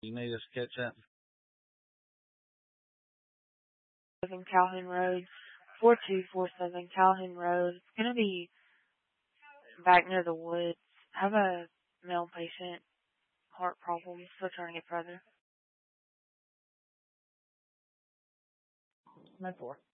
You need us to catch that? Calhoun Road, 4247 Calhoun Road. It's going to be back near the woods. I have a male patient, heart problems, returning it further. 9-4.